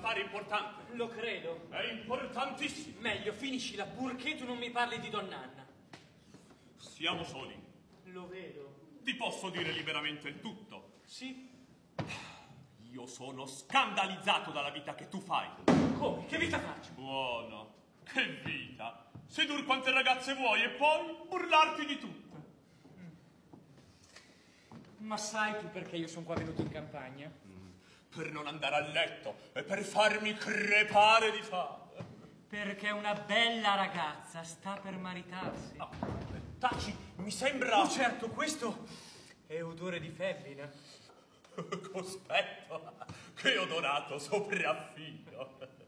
affare importante. Lo credo. È importantissimo. Meglio, finiscila, purché tu non mi parli di Donna Anna. Siamo soli. Lo vedo. Ti posso dire liberamente il tutto. Sì? Io sono scandalizzato dalla vita che tu fai. Come? Che vita faccio? Buono. Che vita. Sedur quante ragazze vuoi e poi burlarti di tutte. Ma sai tu perché io sono qua venuto in campagna? Per non andare a letto e per farmi crepare di fame. Perché una bella ragazza sta per maritarsi. No, taci, mi sembra... Oh, certo, questo è odore di femmina. Cospetto, che odorato sopraffino.